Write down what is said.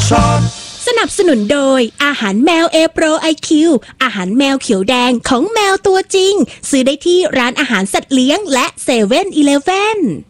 สนับสนุนโดยอาหารแมว A Pro IQ อาหารแมวเขียวแดงของแมวตัวจริงซื้อได้ที่ร้านอาหารสัตว์เลี้ยงและ7-Eleven